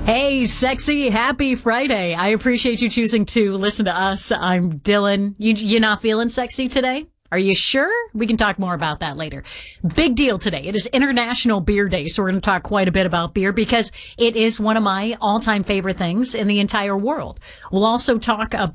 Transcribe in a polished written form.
Hey, sexy, happy Friday. I appreciate you choosing to listen to us. I'm Dylan. You not feeling sexy today? Are you sure? We can talk more about that later. Big deal today. It is International Beer Day, so we're going to talk quite a bit about beer because it is one of my all-time favorite things in the entire world. We'll also talk about